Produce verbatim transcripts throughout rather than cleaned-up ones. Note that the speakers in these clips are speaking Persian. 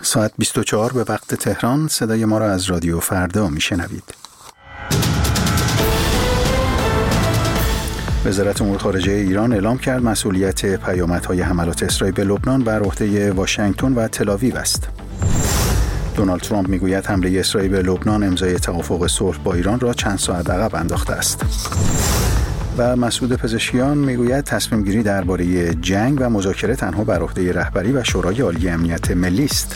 ساعت بیست و چهار به وقت تهران. صدای ما را از رادیو فردا میشنوید. وزارت امور خارجه ایران اعلام کرد مسئولیت پیامدهای حملات اسرائیل به لبنان بر عهده واشنگتن و تل‌آویو است. دونالد ترامپ میگوید حمله اسرائیل به لبنان امضای توافق صلح با ایران را چند ساعت عقب انداخته است. و مسعود پزشکیان میگوید تصمیم گیری درباره جنگ و مذاکره تنها بر عهده رهبری و شورای عالی امنیت ملی است.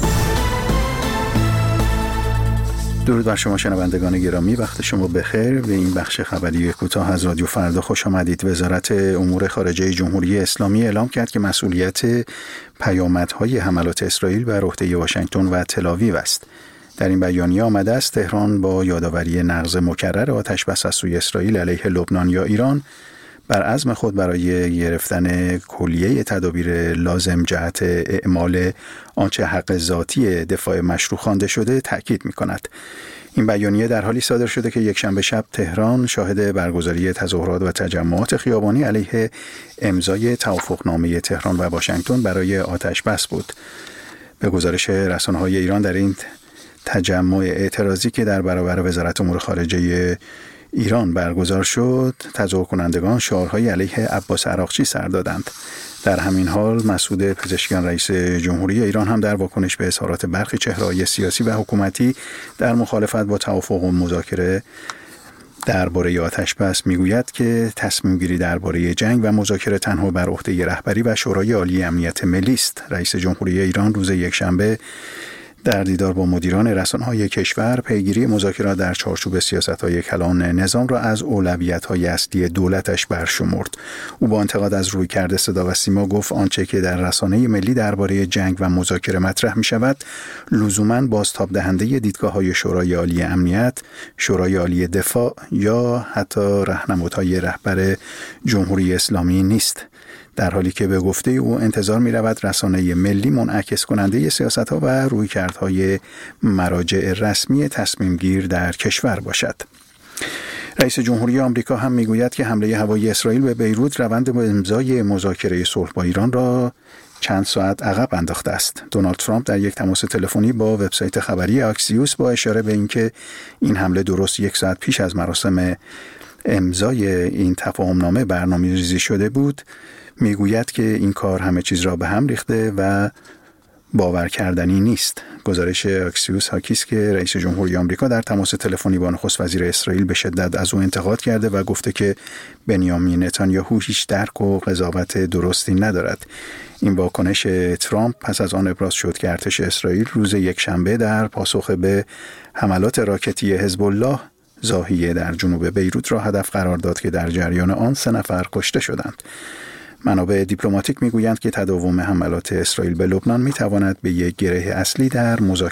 درود بر شما شنوندگان گرامی، وقت شما بخیر. به این بخش خبری کوتاه از رادیو فردا خوش آمدید. وزارت امور خارجه جمهوری اسلامی اعلام کرد که مسئولیت پیامدهای حملات اسرائیل بر عهده واشنگتن و تل‌آویو است. در این بیانیه آمده است تهران با یادآوری نقض مکرر آتش‌بس از سوی اسرائیل علیه لبنان یا ایران بر عزم خود برای گرفتن کلیه تدابیر لازم جهت اعمال آنچه حق ذاتی دفاع مشروع خوانده شده تأکید می‌کند. این بیانیه در حالی صادر شده که یکشنبه شب تهران شاهد برگزاری تظاهرات و تجمعات خیابانی علیه امضای توافقنامه تهران و واشنگتن برای آتش‌بس بود. به گزارش رسانه‌های ایران در این تجمع اعتراضی که در برابر وزارت امور خارجه ایران برگزار شد، تظاهر کنندگان شعارهای علیه عباس عراقچی سر دادند. در همین حال مسعود پزشکیان رئیس جمهوری ایران هم در واکنش به اظهارات برخی چهره‌های سیاسی و حکومتی در مخالفت با توافق و مذاکره درباره آتش‌بس میگوید که تصمیم گیری درباره جنگ و مذاکره تنها بر عهده رهبری و شورای عالی امنیت ملی است. رئیس جمهوری ایران روز یکشنبه در دیدار با مدیران رسانه‌های کشور پیگیری مذاکرات در چارچوب سیاست‌های کلان نظام را از اولویت‌های اصلی دولتش برشمرد. او با انتقاد از رویکرد صدا و سیما گفت آنچه که در رسانه ملی درباره جنگ و مذاکره مطرح می‌شود لزوماً بازتاب دهنده دیدگاه‌های شورای عالی امنیت، شورای عالی دفاع یا حتی راهنمودهای رهبر جمهوری اسلامی نیست. در حالی که به گفته او انتظار می رود رسانه ملی منعکس کننده سیاست ها و رویکردهای مراجع رسمی تصمیم گیر در کشور باشد. رئیس جمهوری آمریکا هم می گوید که حمله هوایی اسرائیل به بیروت روند امضای مذاکره صلح با ایران را چند ساعت عقب انداخته است. دونالد ترامپ در یک تماس تلفنی با وبسایت خبری اکسیوس با اشاره به اینکه این حمله درست یک ساعت پیش از مراسم امضای این تفاهمنامه برنامه‌ریزی شده بود، میگوید که این کار همه چیز را به هم ریخته و باور کردنی نیست. گزارش اکسیوس حاکی است که رئیس جمهوری آمریکا در تماس تلفنی با نخست وزیر اسرائیل به شدت از او انتقاد کرده و گفته که بنیامین نتانیاهو هیچ درک و قضاوت درستی ندارد. این واکنش ترامپ پس از آن ابراز شد که ارتش اسرائیل روز یکشنبه در پاسخ به حملات راکتی حزب الله ضاحیه در جنوب بیروت را هدف قرار داد که در جریان آن سه نفر کشته شدند. منابع دیپلماتیک میگویند که تداوم حملات اسرائیل به لبنان میتواند به یک گره اصلی در مذاکرات